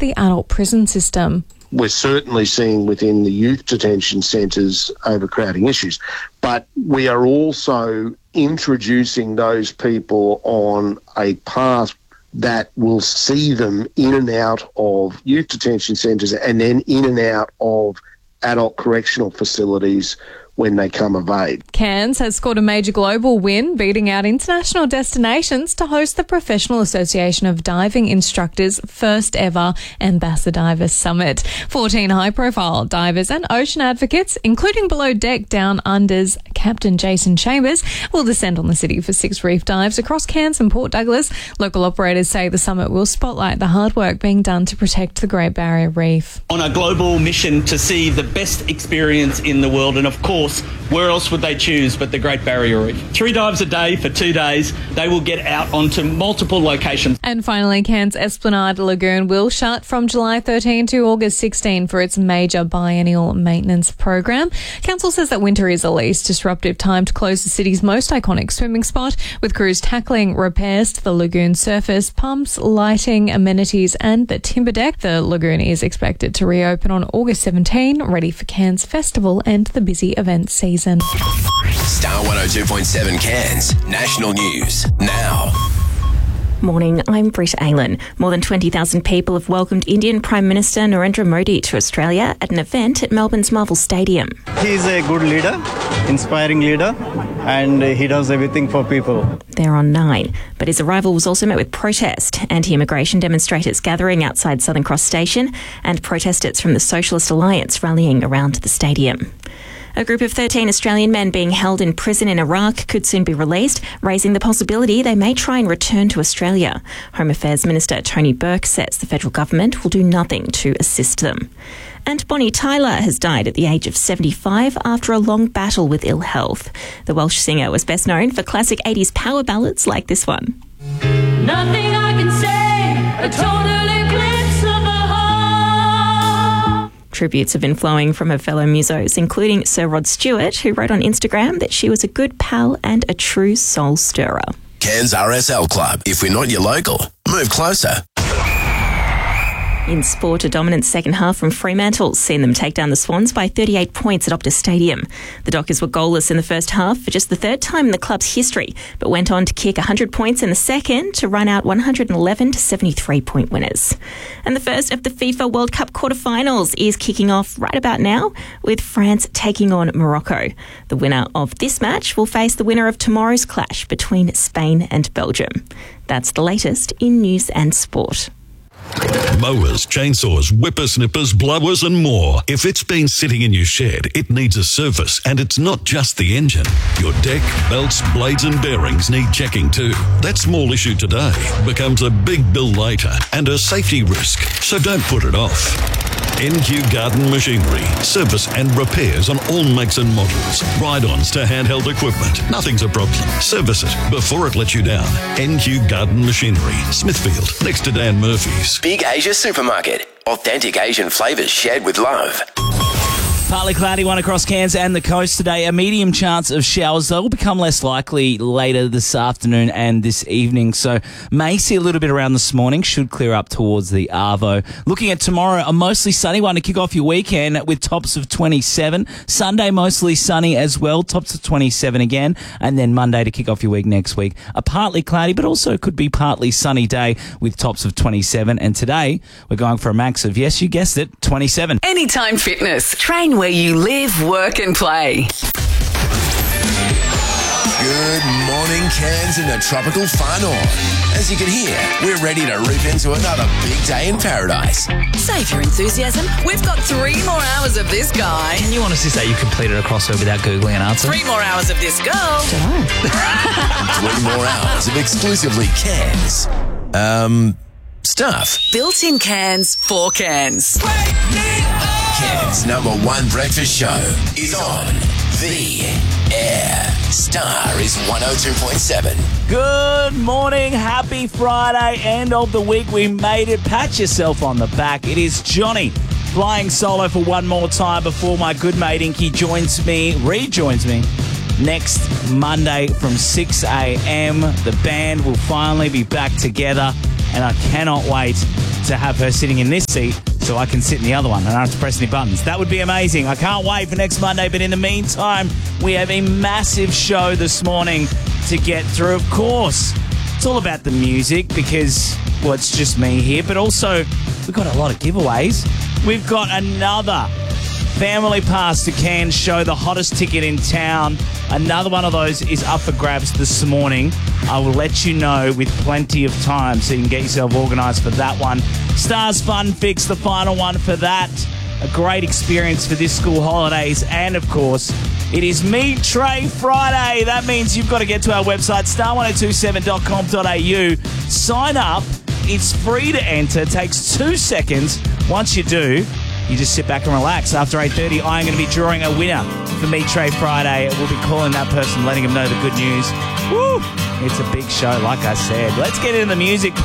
the adult prison system. We're certainly seeing within the youth detention centres overcrowding issues, but we are also introducing those people on a path that will see them in and out of youth detention centres and then in and out of adult correctional facilities when they come of age. Cairns has scored a major global win, beating out international destinations to host the Professional Association of Diving Instructors' first ever Ambassador Divers Summit. 14 high-profile divers and ocean advocates, including Below Deck Down Under's Captain Jason Chambers, will descend on the city for 6 reef dives across Cairns and Port Douglas. Local operators say the summit will spotlight the hard work being done to protect the Great Barrier Reef. On a global mission to see the best experience in the world, and of course, where else would they choose but the Great Barrier Reef? 3 dives a day for 2 days. They will get out onto multiple locations. And finally, Cairns Esplanade Lagoon will shut from July 13 to August 16 for its major biennial maintenance program. Council says that winter is the least disruptive time to close the city's most iconic swimming spot, with crews tackling repairs to the lagoon surface, pumps, lighting, amenities and the timber deck. The lagoon is expected to reopen on August 17, ready for Cairns Festival and the busy event season. Star 102.7 Cairns, national news now. Morning, I'm Britta Aylan. More than 20,000 people have welcomed Indian Prime Minister Narendra Modi to Australia at an event at Melbourne's Marvel Stadium. He's a good leader, inspiring leader, and he does everything for people. They're on 9, but his arrival was also met with protest. Anti-immigration demonstrators gathering outside Southern Cross Station and protesters from the Socialist Alliance rallying around the stadium. A group of 13 Australian men being held in prison in Iraq could soon be released, raising the possibility they may try and return to Australia. Home Affairs Minister Tony Burke says the federal government will do nothing to assist them. And Bonnie Tyler has died at the age of 75 after a long battle with ill health. The Welsh singer was best known for classic 80s power ballads like this one. Nothing I can say, a total eclipse of the heart. Tributes have been flowing from her fellow musos, including Sir Rod Stewart, who wrote on Instagram that she was a good pal and a true soul stirrer. Cairns RSL Club. If we're not your local, move closer. In sport, a dominant second half from Fremantle's seen them take down the Swans by 38 points at Optus Stadium. The Dockers were goalless in the first half for just the third time in the club's history, but went on to kick 100 points in the second to run out 111 to 73-point winners. And the first of the FIFA World Cup quarterfinals is kicking off right about now, with France taking on Morocco. The winner of this match will face the winner of tomorrow's clash between Spain and Belgium. That's the latest in news and sport. Mowers, chainsaws, whippersnippers, blowers and more. If it's been sitting in your shed, it needs a service, and it's not just the engine. Your deck, belts, blades and bearings need checking too. That small issue today becomes a big bill later and a safety risk, so don't put it off. NQ Garden Machinery. Service and repairs on all makes and models. Ride-ons to handheld equipment. Nothing's a problem. Service it before it lets you down. NQ Garden Machinery. Smithfield, next to Dan Murphy's. Big Asia Supermarket. Authentic Asian flavours shared with love. Partly cloudy one across Cairns and the coast today. A medium chance of showers. They'll become less likely later this afternoon and this evening. So may see a little bit around this morning. Should clear up towards the Arvo. Looking at tomorrow, a mostly sunny one to kick off your weekend with tops of 27. Sunday mostly sunny as well. Tops of 27 again. And then Monday to kick off your week next week. A partly cloudy but also could be partly sunny day with tops of 27. And today we're going for a max of, yes, you guessed it, 27. Anytime Fitness. Train where you live, work and play. Good morning, Cairns in the tropical far north. As you can hear, we're ready to rip into another big day in paradise. Save your enthusiasm. We've got 3 more hours of this guy. Can you honestly say you completed a crossword without Googling an answer? 3 more hours of this girl. 3 more hours of exclusively Cairns. Stuff. Built-in cans for cans. Cairns' #1 breakfast show is on the air. Star is 102.7. Good morning. Happy Friday. End of the week. We made it. Pat yourself on the back. It is Johnny flying solo for one more time before my good mate Inky rejoins me next Monday from 6 a.m. The band will finally be back together, and I cannot wait to have her sitting in this seat so I can sit in the other one and I don't have to press any buttons. That would be amazing. I can't wait for next Monday, but in the meantime, we have a massive show this morning to get through. Of course, it's all about the music because, well, it's just me here, but also we've got a lot of giveaways. We've got another Family Pass to Cairns show, the hottest ticket in town. Another one of those is up for grabs this morning. I will let you know with plenty of time so you can get yourself organised for that one. Stars Fun Fix, the final one for that. A great experience for this school holidays. And, of course, it is Meet Trey Friday. That means you've got to get to our website, star1027.com.au. Sign up. It's free to enter. It takes 2 seconds. Once you do, you just sit back and relax. After 8:30, I am going to be drawing a winner for Meet Trey Friday. We'll be calling that person, letting them know the good news. Woo! It's a big show, like I said. Let's get into the music.